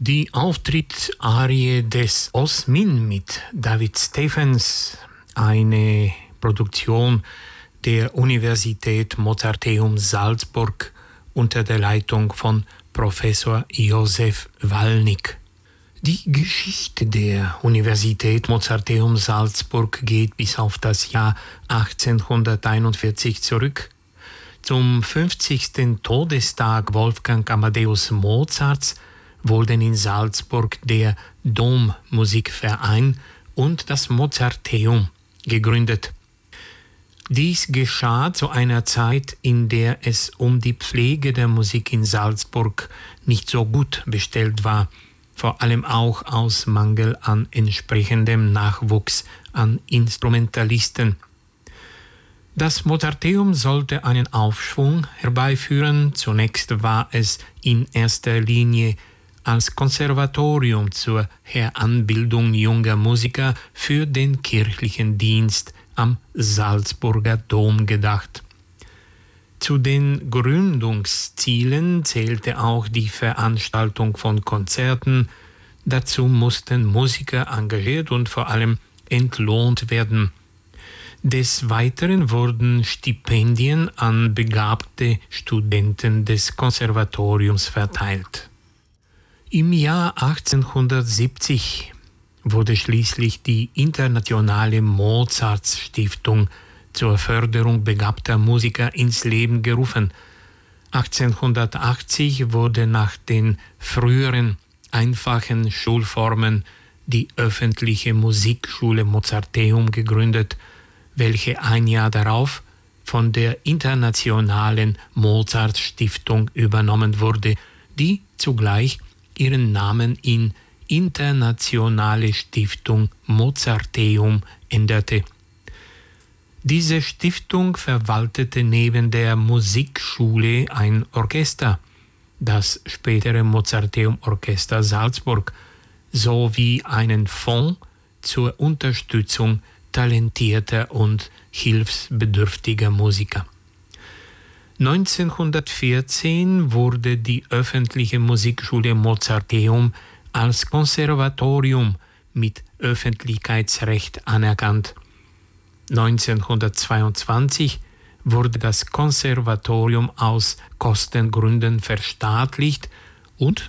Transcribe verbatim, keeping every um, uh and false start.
Die Auftrittsarie des Osmin mit David Stephens, eine Produktion der Universität Mozarteum Salzburg unter der Leitung von Professor Josef Walnick. Die Geschichte der Universität Mozarteum Salzburg geht bis auf das Jahr achtzehnhunderteinundvierzig zurück. Zum fünfzigsten Todestag Wolfgang Amadeus Mozarts wurden in Salzburg der Dommusikverein und das Mozarteum gegründet. Dies geschah zu einer Zeit, in der es um die Pflege der Musik in Salzburg nicht so gut bestellt war, vor allem auch aus Mangel an entsprechendem Nachwuchs an Instrumentalisten. Das Mozarteum sollte einen Aufschwung herbeiführen. Zunächst war es in erster Linie als Konservatorium zur Heranbildung junger Musiker für den kirchlichen Dienst am Salzburger Dom gedacht. Zu den Gründungszielen zählte auch die Veranstaltung von Konzerten. Dazu mussten Musiker engagiert und vor allem entlohnt werden. Des Weiteren wurden Stipendien an begabte Studenten des Konservatoriums verteilt. Im Jahr achtzehnhundertsiebzig wurde schließlich die Internationale Mozarts-Stiftung zur Förderung begabter Musiker ins Leben gerufen. achtzehnhundertachtzig wurde nach den früheren einfachen Schulformen die öffentliche Musikschule Mozarteum gegründet, welche ein Jahr darauf von der Internationalen Mozart-Stiftung übernommen wurde, die zugleich ihren Namen in Internationale Stiftung Mozarteum änderte. Diese Stiftung verwaltete neben der Musikschule ein Orchester, das spätere Mozarteum Orchester Salzburg, sowie einen Fonds zur Unterstützung talentierter und hilfsbedürftiger Musiker. neunzehnhundertvierzehn wurde die öffentliche Musikschule Mozarteum als Konservatorium mit Öffentlichkeitsrecht anerkannt. neunzehnhundertzweiundzwanzig wurde das Konservatorium aus Kostengründen verstaatlicht und